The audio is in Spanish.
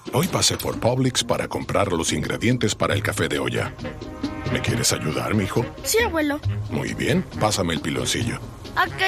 Hoy pasé por Publix para comprar los ingredientes para el café de olla. ¿Me quieres ayudar, mijo? Sí, abuelo. Muy bien, pásame el piloncillo. Ok,